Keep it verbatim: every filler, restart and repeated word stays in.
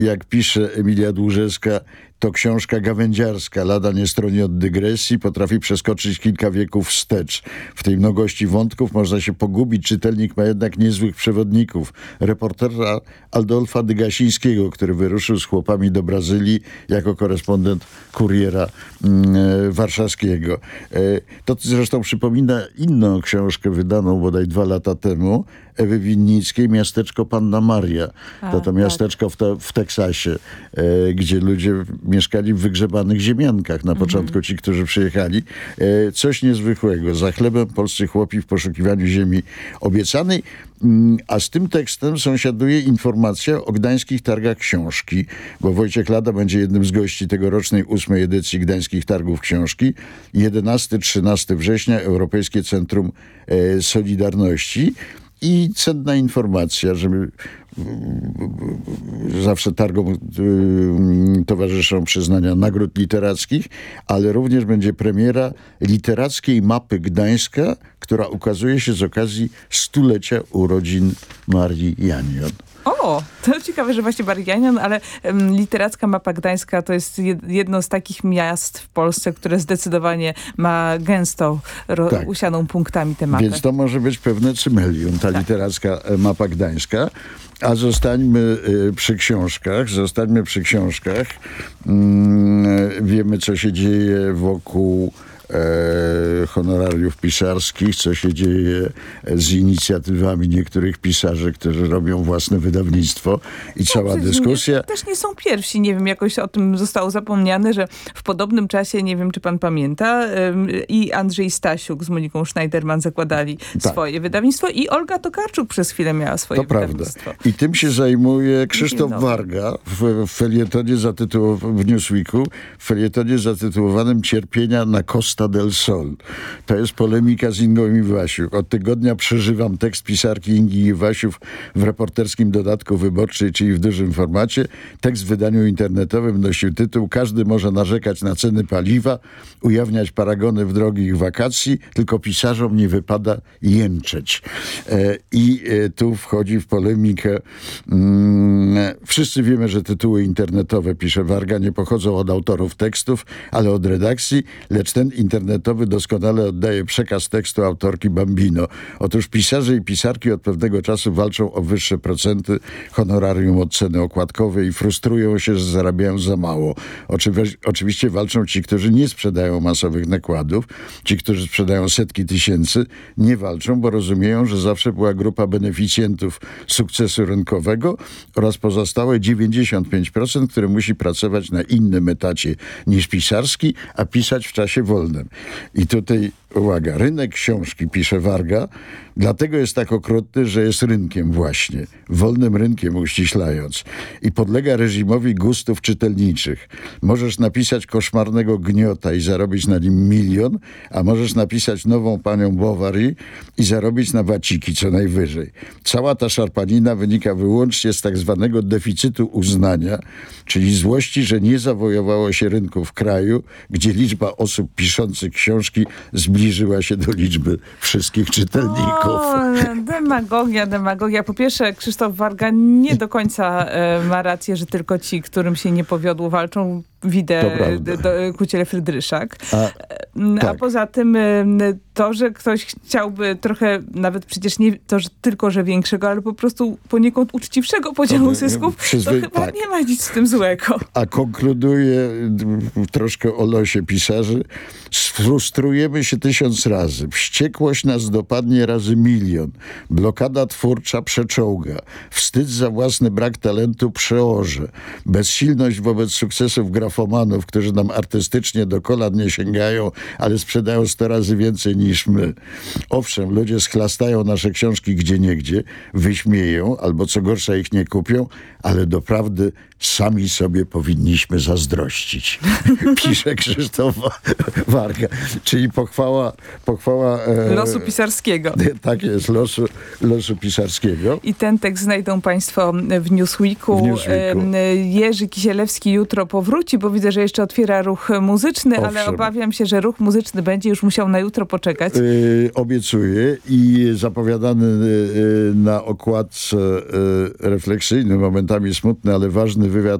jak pisze Emilia Dłużewska, to książka gawędziarska, lada nie stroni od dygresji, potrafi przeskoczyć kilka wieków wstecz. W tej mnogości wątków można się pogubić, czytelnik ma jednak niezłych przewodników. Reportera Adolfa Dygasińskiego, który wyruszył z chłopami do Brazylii jako korespondent Kuriera e, Warszawskiego. E, to zresztą przypomina inną książkę wydaną bodaj dwa lata temu, Ewy Winnickiej, Miasteczko Panna Maria. A, to to miasteczko tak. w, te, w Teksasie, e, gdzie ludzie mieszkali w wygrzebanych ziemiankach. Na początku ci, którzy przyjechali. E, coś niezwykłego. Za chlebem polscy chłopi w poszukiwaniu ziemi obiecanej. Mm, a z tym tekstem sąsiaduje informacja o gdańskich targach książki, bo Wojciech Lada będzie jednym z gości tegorocznej ósmej edycji Gdańskich Targów Książki. jedenastego trzynastego września Europejskie Centrum e, Solidarności. I cenna informacja, że my, zawsze targom y, towarzyszą przyznania nagród literackich, ale również będzie premiera literackiej mapy Gdańska, która ukazuje się z okazji stulecia urodzin Marii Janion. O, to ciekawe, że właśnie Marii, ale um, literacka mapa Gdańska to jest jedno z takich miast w Polsce, które zdecydowanie ma gęsto ro- tak. usianą punktami tę mapę. Więc to może być pewne cymelium, ta tak. literacka mapa Gdańska. A zostańmy y, przy książkach. Zostańmy przy książkach. Mm, wiemy, co się dzieje wokół E, honorariów pisarskich, co się dzieje z inicjatywami niektórych pisarzy, którzy robią własne wydawnictwo i cała no, dyskusja. Nie, też nie są pierwsi. Nie wiem, jakoś o tym zostało zapomniane, że w podobnym czasie, nie wiem, czy pan pamięta, ym, i Andrzej Stasiuk z Moniką Schneiderman zakładali tak. swoje wydawnictwo i Olga Tokarczuk przez chwilę miała swoje to wydawnictwo. Prawda. I tym się zajmuje Krzysztof Warga w, w felietonie zatytułowanym w Newsweeku, w felietonie zatytułowanym Cierpienia na Costa del Sol. To jest polemika z Ingą Iwasiuk. Od tygodnia przeżywam tekst pisarki Ingi Iwasiuk w reporterskim dodatku Wyborczej, czyli w dużym formacie. Tekst w wydaniu internetowym nosił tytuł Każdy może narzekać na ceny paliwa, ujawniać paragony w drogich wakacji, tylko pisarzom nie wypada jęczeć. E, I e, tu wchodzi w polemikę. Mm, wszyscy wiemy, że tytuły internetowe, pisze Warga, nie pochodzą od autorów tekstów, ale od redakcji, lecz ten internetowy doskonale oddaje przekaz tekstu autorki Bambino. Otóż pisarze i pisarki od pewnego czasu walczą o wyższe procenty honorarium od ceny okładkowej i frustrują się, że zarabiają za mało. Oczywi- oczywiście walczą ci, którzy nie sprzedają masowych nakładów. Ci, którzy sprzedają setki tysięcy, nie walczą, bo rozumieją, że zawsze była grupa beneficjentów sukcesu rynkowego oraz pozostałe dziewięćdziesiąt pięć procent, które musi pracować na innym etacie niż pisarski, a pisać w czasie wolnym. I tutaj uwaga, rynek książki, pisze Warga, dlatego jest tak okrutny, że jest rynkiem właśnie, wolnym rynkiem uściślając i podlega reżimowi gustów czytelniczych. Możesz napisać koszmarnego Gniota i zarobić na nim milion, a możesz napisać nową panią Bovary i zarobić na waciki co najwyżej. Cała ta szarpanina wynika wyłącznie z tak zwanego deficytu uznania, czyli złości, że nie zawojowało się rynku w kraju, gdzie liczba osób piszących książki zbliżyła się do liczby wszystkich czytelników. O, demagogia, demagogia. Po pierwsze, Krzysztof Warga nie do końca e, ma rację, że tylko ci, którym się nie powiodło, walczą. Widzę Kuciele Frydryszak. A, a tak. poza tym to, że ktoś chciałby trochę, nawet przecież nie to, że tylko, że większego, ale po prostu poniekąd uczciwszego podziału to, zysków, przyzwy... to chyba tak. nie ma nic z tym złego. A konkluduje troszkę o losie pisarzy. Sfrustrujemy się tysiąc razy. Wściekłość nas dopadnie razy milion. Blokada twórcza przeczołga. Wstyd za własny brak talentu przeorze. Bezsilność wobec sukcesów grafomanów, którzy nam artystycznie do kolan nie sięgają, ale sprzedają sto razy więcej niż my. Owszem, ludzie schlastają nasze książki gdzieniegdzie, wyśmieją, albo co gorsza ich nie kupią, ale doprawdy sami sobie powinniśmy zazdrościć. Pisze Krzysztof Warga. Czyli pochwała... pochwała e, losu pisarskiego. Tak jest, losu, losu pisarskiego. I ten tekst znajdą państwo w Newsweeku. W Newsweeku. Jerzy Kisielewski jutro powróci, bo widzę, że jeszcze otwiera ruch muzyczny, Owszem. ale obawiam się, że ruch muzyczny będzie już musiał na jutro poczekać. Yy, obiecuję i zapowiadany yy, na okładce yy, refleksyjny, momentami smutny, ale ważny wywiad